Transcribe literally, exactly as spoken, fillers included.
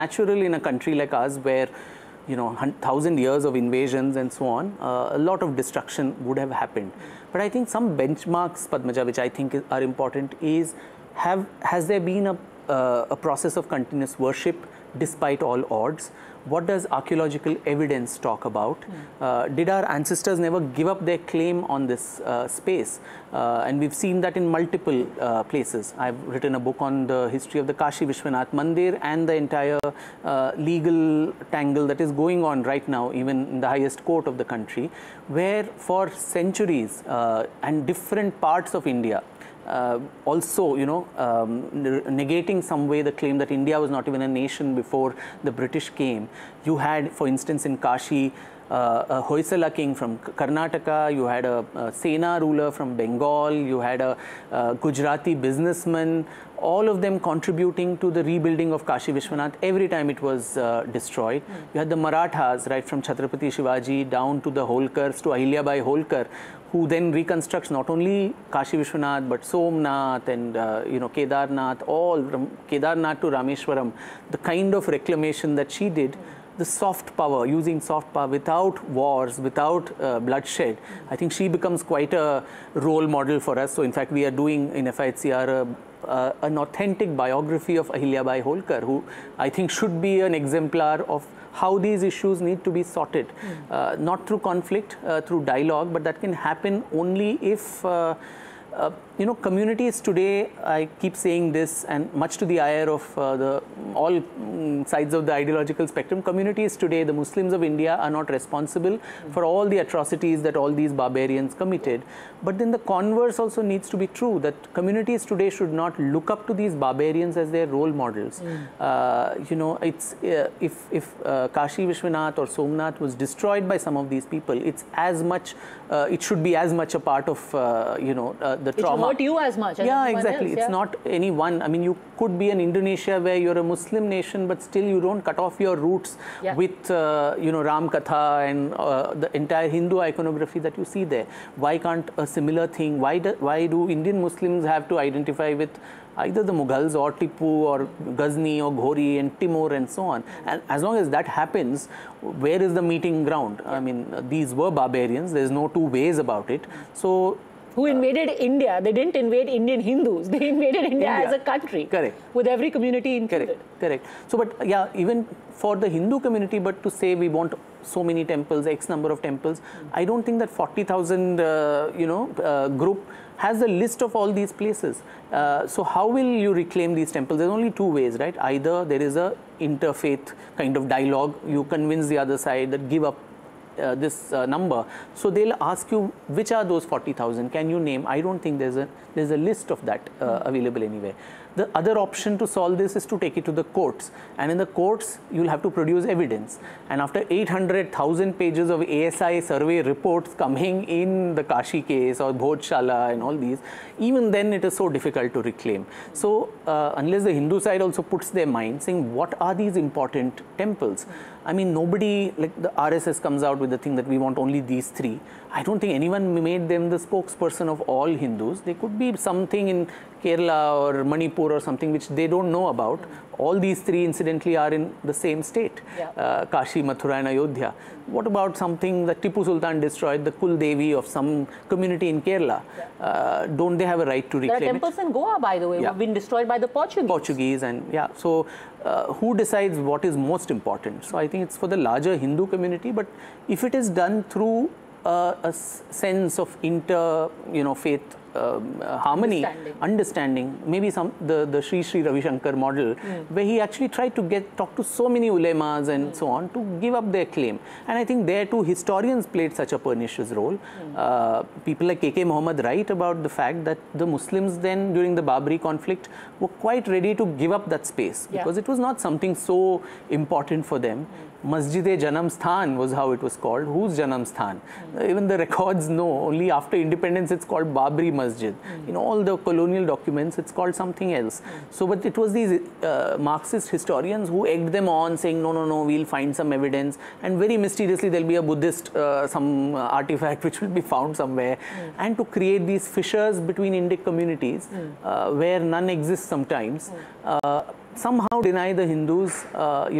natural in a country like ours where, you know, thousand years of invasions and so on, uh, a lot of destruction would have happened. But I think some benchmarks, Padmaja, which I think is, are important, is have has there been a, uh, a process of continuous worship despite all odds? What does archaeological evidence talk about? Mm. Uh, did our ancestors never give up their claim on this uh, space? Uh, and we've seen that in multiple uh, places. I've written a book on the history of the Kashi Vishwanath Mandir and the entire uh, legal tangle that is going on right now, even in the highest court of the country, where for centuries uh, and different parts of India, Uh, also, you know, um, negating some way the claim that India was not even a nation before the British came. You had, for instance, in Kashi, uh, a Hoysala king from Karnataka, you had a, a Sena ruler from Bengal, you had a, a Gujarati businessman, all of them contributing to the rebuilding of Kashi Vishwanath every time it was uh, destroyed. Mm. You had the Marathas, right, from Chhatrapati Shivaji down to the Holkars, to Ahilyabai Holkar, who then reconstructs not only Kashi Vishwanath but Somnath and uh, you know, Kedarnath, all from Kedarnath to Rameshwaram, the kind of reclamation that she did, the soft power, using soft power without wars, without uh, bloodshed. I think she becomes quite a role model for us. So in fact, we are doing in F I H C R a, uh, an authentic biography of Ahilyabai Holkar, who I think should be an exemplar of how these issues need to be sorted, mm. uh, not through conflict, uh, through dialogue, but that can happen only if uh, Uh, you know, communities today, I keep saying this, and much to the ire of uh, the all mm, sides of the ideological spectrum, communities today, the Muslims of India, are not responsible mm. for all the atrocities that all these barbarians committed. But then the converse also needs to be true, that communities today should not look up to these barbarians as their role models. Mm. Uh, you know, it's uh, if if uh, Kashi Vishwanath or Somnath was destroyed by some of these people, it's as much, uh, it should be as much a part of, uh, you know, uh, the it trauma. It hurt you as much as yeah, exactly. Else, it's yeah. not any one. I mean, you could be in Indonesia where you're a Muslim nation, but still you don't cut off your roots yeah. with, uh, you know, Ram Katha and uh, the entire Hindu iconography that you see there. Why can't a similar thing, why do, why do Indian Muslims have to identify with either the Mughals or Tipu or Ghazni or Ghori and Timur and so on? And as long as that happens, where is the meeting ground? I mean, these were barbarians. There's no two ways about it. So, who invaded India? They didn't invade Indian Hindus. They invaded India, India. as a country. Correct. With every community included. Correct. Correct. So, but yeah, even for the Hindu community, but to say we want so many temples, X number of temples, mm. I don't think that forty thousand, uh, you know, uh, group has a list of all these places. Uh, so how will you reclaim these temples? There's only two ways, right? Either there is a interfaith kind of dialogue. You convince the other side that give up Uh, this uh, number. So they'll ask you, which are those forty thousand? Can you name? I don't think there's a there's a list of that uh, mm. available anywhere. The other option to solve this is to take it to the courts. And in the courts, you'll have to produce evidence. And after eight hundred thousand pages of A S I survey reports coming in the Kashi case or Bhojshala and all these, even then it is so difficult to reclaim. So uh, unless the Hindu side also puts their mind saying, what are these important temples? I mean, nobody, like the R S S comes out with the thing that we want only these three. I don't think anyone made them the spokesperson of all Hindus. They could be something in Kerala or Manipur or something which they don't know about. Mm. All these three incidentally are in the same state, yeah. uh, Kashi, Mathura and Ayodhya. What about something that Tipu Sultan destroyed, the Kul Devi of some community in Kerala? Yeah. Uh, don't they have a right to reclaim it? There are temples in Goa, by the way, yeah. who have been destroyed by the Portuguese. Portuguese and yeah, so uh, who decides what is most important? So I think it's for the larger Hindu community, but if it is done through uh, a sense of inter, you know, faith Uh, harmony, understanding. understanding, maybe some the the Sri Sri Ravi Shankar model, mm. where he actually tried to get talk to so many ulemas and mm. so on to give up their claim. And I think there too historians played such a pernicious role. Mm. Uh, people like K K Mohammed write about the fact that the Muslims then during the Babri conflict were quite ready to give up that space yeah. because it was not something so important for them. Mm. Masjid-e-Janam Sthan was how it was called. Whose Janam Sthan? Mm. Even the records know only after independence it's called Babri masjid. In all the colonial documents, it's called something else. So, but it was these uh, Marxist historians who egged them on, saying, no, no, no, we'll find some evidence. And very mysteriously, there'll be a Buddhist, uh, some uh, artifact which will be found somewhere. Mm. And to create these fissures between Indic communities, mm. uh, where none exist sometimes, mm. uh, somehow deny the Hindus uh,